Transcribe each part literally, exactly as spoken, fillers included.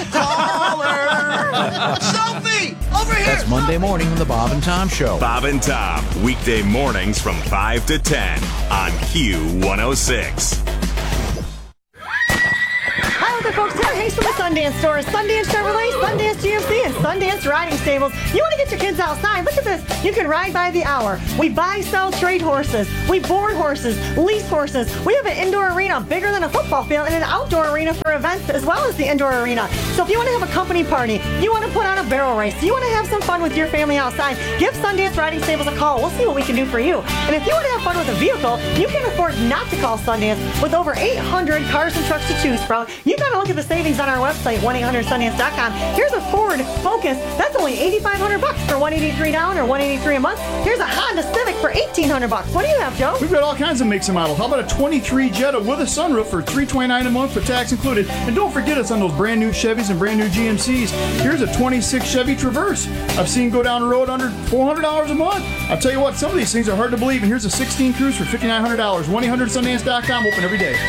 Caller! Sophie! Over here! That's Monday morning on the Bob and Tom Show. Bob and Tom, weekday mornings from five to ten on Q one oh six. Hi, other folks. Terry Hayes from the Sundance Store. Sundance Chevrolet, Sundance G M C, and Sundance Riding Stables. You want to get your kids outside? Look at this. You can ride by the hour. We buy, sell, trade horses. We board horses, lease horses. We have an indoor arena bigger than a football field and an outdoor arena for events as well as the indoor arena. So if you want to have a company party, you want to put on a barrel race, you want to have some fun with your family outside, give Sundance Riding Stables a call. We'll see what we can do for you. And if you want to have fun with a vehicle, you can afford not to call Sundance. With over eight hundred cars and trucks to choose from, you got to look at the savings on our website, one eight hundred sundance dot com. Here's a Ford Focus. That's only eighty-five hundred bucks for one eighty-three down or one eighty-three a month. Here's a Honda Civic for eighteen hundred bucks. What do you have, Joe? We've got all kinds of makes and models. How about a twenty-three Jetta with a sunroof for three hundred twenty-nine dollars a month with tax included? And don't forget us on those brand new Chevys and brand new G M Cs. Here's a twenty-six Chevy Traverse. I've seen go down the road under four hundred dollars a month. I'll tell you what, some of these things are hard to believe. And here's a sixteen Cruise for fifty-nine hundred dollars. one eight hundred sundance dot com, open every day.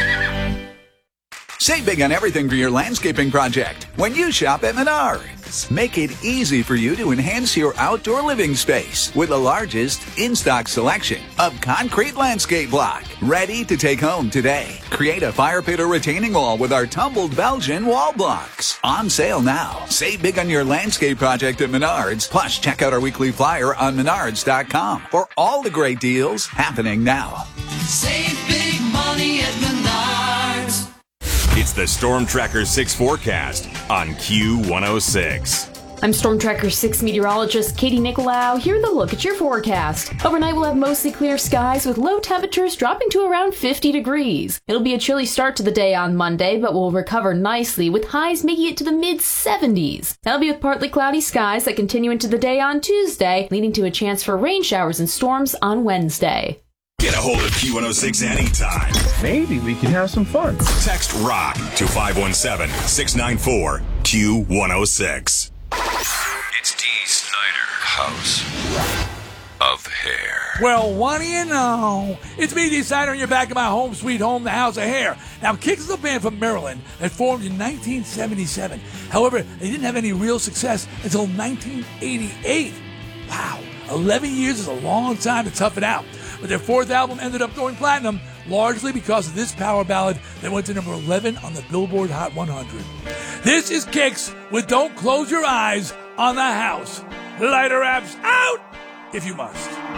Save big on everything for your landscaping project when you shop at Menards. Make it easy for you to enhance your outdoor living space with the largest in-stock selection of concrete landscape block. Ready to take home today. Create a fire pit or retaining wall with our tumbled Belgian wall blocks. On sale now. Save big on your landscape project at Menards. Plus, check out our weekly flyer on menards dot com for all the great deals happening now. Save big money at Menards. It's the Storm Tracker six forecast on Q one oh six. I'm Storm Tracker six meteorologist Katie Nicolau. Here with a look at your forecast. Overnight we'll have mostly clear skies with low temperatures dropping to around fifty degrees. It'll be a chilly start to the day on Monday, but we'll recover nicely with highs making it to the mid seventies. That'll be with partly cloudy skies that continue into the day on Tuesday, leading to a chance for rain showers and storms on Wednesday. Get a hold of Q one oh six anytime. Maybe we could have some fun. Text ROCK to five one seven, six nine four, Q one oh six. It's D. Snyder, House of Hair. Well, what do you know? It's me, D. Snyder, and you're back in my home sweet home, the House of Hair. Now, Kix is a band from Maryland that formed in nineteen seventy-seven. However, they didn't have any real success until nineteen eighty-eight. Wow, eleven years is a long time to tough it out. But their fourth album ended up going platinum, largely because of this power ballad that went to number eleven on the Billboard Hot one hundred. This is Kix with Don't Close Your Eyes on the House. Lighter apps out if you must.